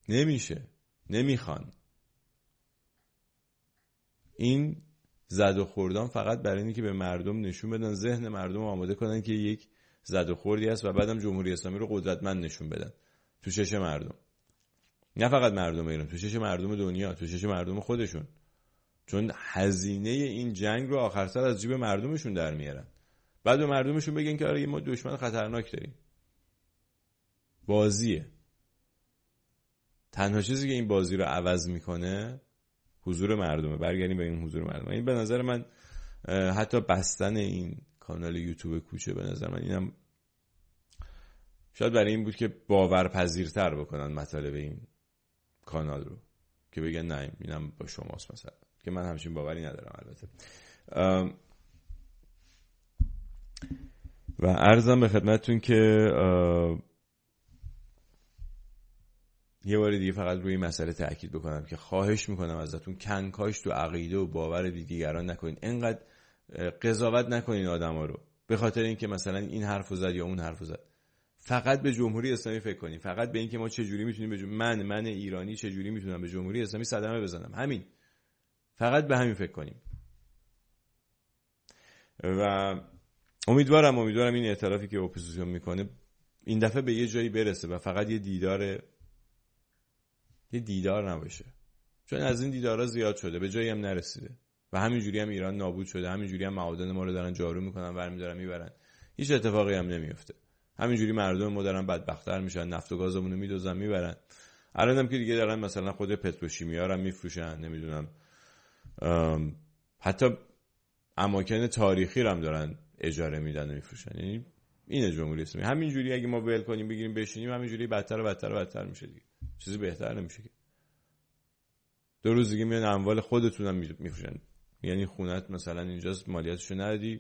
نمیشه، نمیخوان. این زد و خوردان فقط برای اینه که به مردم نشون بدن، ذهن مردم آماده کنن که یک زد و خوردی هست و بعدم جمهوری اسلامی رو قدرتمند نشون بدن تو چشم مردم. نه فقط مردم ایران، تو چشم مردم دنیا، تو چشم مردم خودشون. چون هزینه این جنگ رو آخر سر از جیب مردمشون در میارن. بعد به مردمشون بگن که آره ما دشمن خطرناک داریم. بازیه. تنها چیزی که این بازی رو عوض میکنه حضور مردمه. برگردیم به این حضور مردم. این به نظر من حتی بستن این کانال یوتیوب کوچه، به نظر من اینم شاید برای این بود که باورپذیرتر بکنن مطالب این کانال رو، که بگن نه اینم با شماست مثلا، که من همچین باوری ندارم البته. و عرضم به خدمتتون که یه بار دیگه فقط روی این مسئله تأکید بکنم که خواهش میکنم ازتون کنکاش تو عقیده و باور دیگران نکنین، اینقدر قضاوت نکنین آدما رو به خاطر اینکه مثلا این حرفو زد یا اون حرفو زد. فقط به جمهوری اسلامی فکر کنین، فقط به اینکه ما چه جوری میتونیم من ایرانی چه جوری میتونم به جمهوری اسلامی صدمه بزنم. همین، فقط به همین فکر کنیم. و امیدوارم این اعترافی که اپوزیسیون میکنه این دفعه به یه جایی برسه و فقط یه دیدار نباشه، چون از این دیدارها زیاد شده به جایی هم نرسیده و همینجوری هم ایران نابود شده، همینجوری هم معادن ما رو دارن جارو میکنن، برمی‌دارن میبرن، هیچ اتفاقی هم نمیفته. همینجوری مردم ما دارن بدبخت‌تر میشن، نفت و گازمون رو میدوزن میبرن. الانم که دیگه دارن مثلا خود پتروشیمیا رو میفروشن، نمیدونم حتی اماکن تاریخی رو هم دارن اجاره میدن و میفروشن. یعنی اینه جمهوری اسلامی. همینجوری اگه ما ول کنیم بگیریم بشینیم، همینجوری بدتر و بدتر و بدتر میشه دیگه، چیزی بهتر نمیشه که. 2 روز دیگه میان اموال خودتون هم میفروشن، یعنی خونت مثلا اینجاست مالیاتشو ندی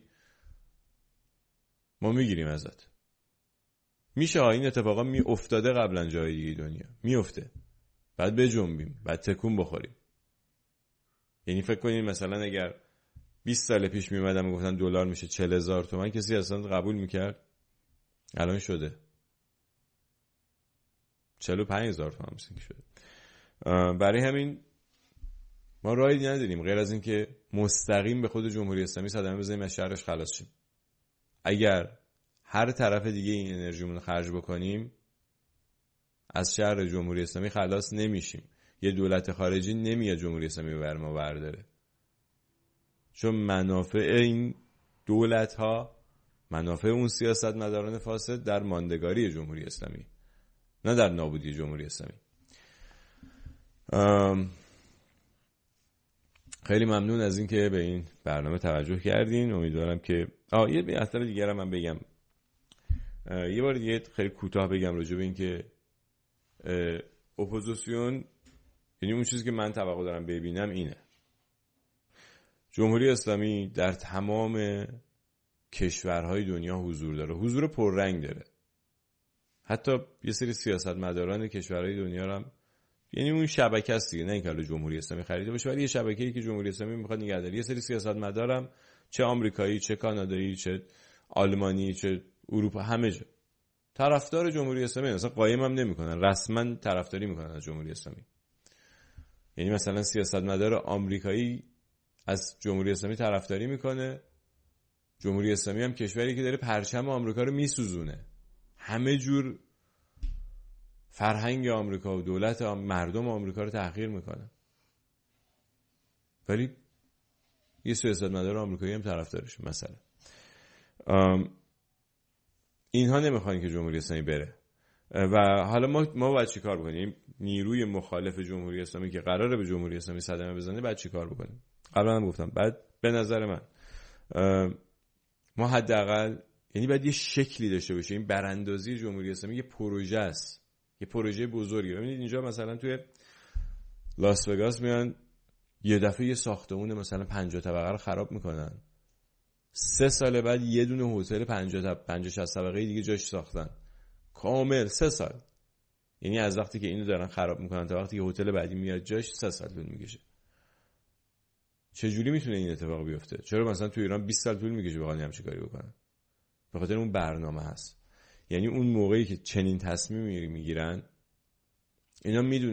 ما میگیریم ازت. میشه این اتفاقا افتاده قبلا جای دیگه دنیا میفته، بعد بجنبیم، بعد تکون بخوریم. یعنی فکر کنین مثلا اگر 20 سال پیش میومدم و گفتن دلار میشه 40,000 تومان، کسی اصلا قبول میکرد؟ الان شده 45,000 تومان شده. برای همین ما راهی نداریم غیر از این که مستقیم به خود جمهوری اسلامی صدمه بزنیم از شرش خلاص شیم. اگر هر طرف دیگه این انرژیمون خرج بکنیم از شر جمهوری اسلامی خلاص نمیشیم. یه دولت خارجی نمیاد جمهوری اسلامی بر ما برداره، چون منافع این دولت ها، منافع اون سیاستمداران فاسد در ماندگاری جمهوری اسلامی، نه در نابودی جمهوری اسلامی. خیلی ممنون از این که به این برنامه توجه کردین. امیدوارم که یه مطلب دیگه رو من بگم، یه بار دیگه خیلی کوتاه بگم راجع به این که اپوزیسیون، یعنی اون چیزی که من توقع دارم ببینم اینه: جمهوری اسلامی در تمام کشورهای دنیا حضور داره، حضور پررنگ داره. حتی یه سری سیاستمداران کشورهای دنیا هم، یعنی اون شبکه است دیگه، نه اینکه حالا جمهوری اسلامی خریده باشه، ولی یه شبکه‌ای که جمهوری اسلامی میخواد نگه داره. یه سری سیاستمدارم چه آمریکایی، چه کانادایی، چه آلمانی، چه اروپا، همه جا طرفدار جمهوری اسلامی هستن. قایم هم نمیکنن، رسما طرفداری میکنن از جمهوری اسلامی. یعنی مثلا سیاستمدار آمریکایی از جمهوری اسلامی طرفداری میکنه، جمهوری اسلامی هم کشوری که داره پرچم آمریکا رو میسوزونه، همه جور فرهنگ آمریکا و دولت مردم آمریکا رو تحقیر میکنه، ولی یه سیاستمدار آمریکایی هم طرفدارش. مثلا اینها نمیخوان که جمهوری اسلامی بره. و حالا ما باید چی کار بکنیم؟ نیروی مخالف جمهوری اسلامی که قراره به جمهوری اسلامی صدمه بزنه باید چی کار بکنیم؟ قبلا هم گفتم، بعد به نظر من ما حداقل، یعنی باید یه شکلی داشته باشه. این براندازی جمهوری اسلامی یه پروژه است، یه پروژه بزرگه. ببینید اینجا مثلا توی لاس وگاس میان یه دفعه یه ساختمون مثلا 50 طبقه رو خراب میکنن، 3 سال بعد یه دونه هتل 50-60 طبقه دیگه جاش ساختن کامل. 3 سال، یعنی از وقتی که اینو دارن خراب میکنن تا وقتی که هتل بعدی میاد جاش 3 سال طول میکشه. چجوری میتونه این اتفاق بیفته؟ چرا مثلا تو ایران 20 سال طول میکشه بخوان همچین کاری بکنن؟ به خاطر اون برنامه هست. یعنی اون موقعی که چنین تصمیمی میگیرن اینا میدونن